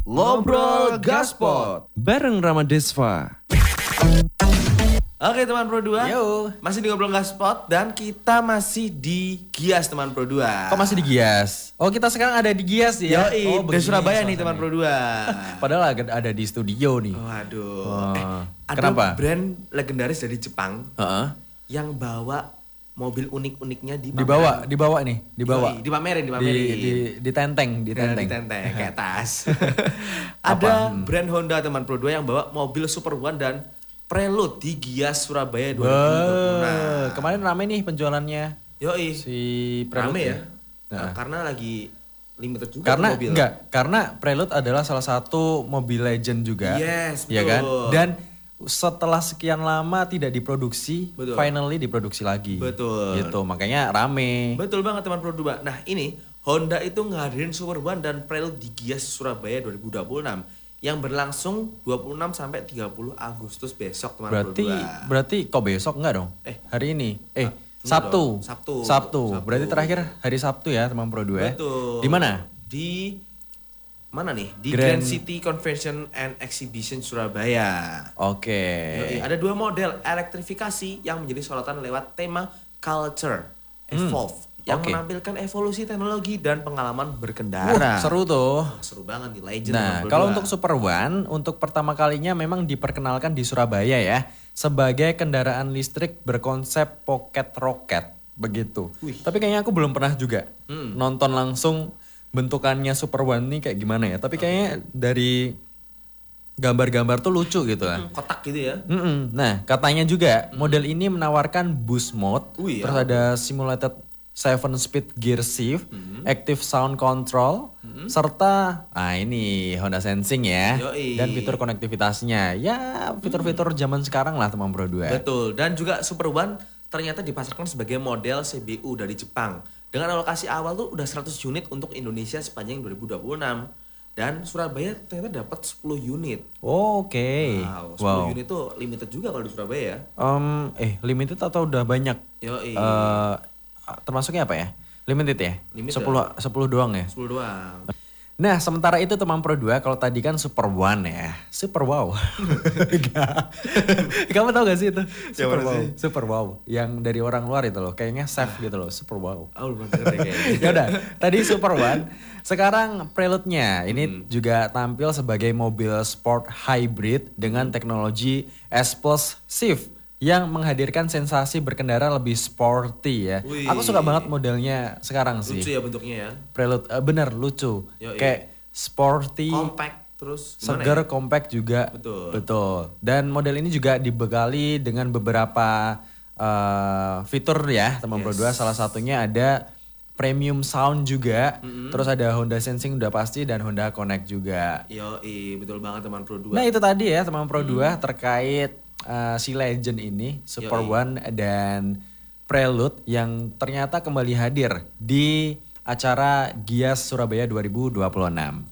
Ngobrol Gaspot bareng Ramadesva. Oke teman Pro 2, Yo. masih di Ngobrol Gaspot dan kita masih di Gias teman Pro 2. Kok masih di Gias? Oh kita sekarang ada di Gias ya? Yoi, dari Surabaya nih teman Pro 2. Padahal ada di studio nih. Waduh, ada kenapa? brand legendaris dari Jepang Heeh. yang bawa mobil unik-uniknya dipamerin. Dibawa nih, dibawa. Yoi, dipamerin. Ditenteng. Ditenteng kayak tas. Ada brand Honda teman Pro 2 yang bawa mobil Super One dan Prelude di Gias Surabaya 2020. Kemarin rame nih penjualannya Yoi, si rame Prelude ya. Karena lagi limited juga Karena mobil. karena Prelude adalah salah satu mobil legend juga. Yes, ya kan? betul. Dan setelah sekian lama tidak diproduksi, Betul. finally diproduksi lagi. Betul. Gitu, makanya rame. Betul banget teman Pro 2. Nah ini Honda itu ngadirin Super One dan Prelude di Gias Surabaya 2026 yang berlangsung 26 sampai 30 Agustus besok teman Pro 2. Berarti kok besok enggak dong? Hari ini. Sabtu. Sabtu. Berarti terakhir hari Sabtu ya teman Pro 2. Betul. Di mana? Di mana nih? Di Grand City Convention and Exhibition Surabaya. Oke. Yoi, ada 2 model elektrifikasi yang menjadi sorotan lewat tema Culture Evolve yang menampilkan evolusi teknologi dan pengalaman berkendara. Seru tuh. Seru banget nih, legend. Nah, kalau untuk Super One, untuk pertama kalinya memang diperkenalkan di Surabaya ya, sebagai kendaraan listrik berkonsep pocket rocket, begitu. Tapi kayaknya aku belum pernah juga nonton langsung bentukannya Super One nih kayak gimana ya. Tapi kayaknya dari gambar-gambar tuh lucu gitu lah. Kotak gitu ya. Nah, katanya juga model ini menawarkan boost mode, terus ada simulated 7-speed gear shift, active sound control, serta ini Honda Sensing ya. Yoi. Dan fitur konektivitasnya. Ya, fitur-fitur zaman sekarang lah teman Pro 2. Betul, dan juga Super One ternyata dipasarkan sebagai model CBU dari Jepang. Dengan alokasi awal tuh udah 100 unit untuk Indonesia sepanjang 2026. Dan Surabaya ternyata dapat 10 unit. Oke. Wow, 10 unit tuh limited juga kalau di Surabaya ya. Limited atau udah banyak? Yoi. Termasuknya apa ya? Limited ya? Limited. 10 doang ya? 10 doang. Nah, sementara itu teman Pro 2, kalau tadi kan Super One ya. Super Wow. Kamu tahu gak sih itu? Super Wow. Super Wow. Yang dari orang luar itu loh. Kayaknya chef gitu loh. Super Wow. Oh, belum denger deh kayaknya. Yaudah, tadi Super One. Sekarang Prelude-nya. Ini juga tampil sebagai mobil sport hybrid dengan teknologi S Plus Shift yang menghadirkan sensasi berkendara lebih sporty ya. Wih. Aku suka banget modelnya sekarang sih. Lucu ya bentuknya ya. Prelude, bener lucu. Yoi. Kayak sporty, Compact terus gimana seger, ya? compact juga. Betul. Dan model ini juga dibekali dengan beberapa fitur ya teman Pro 2. Salah satunya ada premium sound juga. Terus ada Honda Sensing udah pasti dan Honda Connect juga. Yoi, betul banget teman Pro 2. Nah itu tadi ya teman Pro 2 terkait si legend ini Super One dan Prelude yang ternyata kembali hadir di acara Gias Surabaya 2026.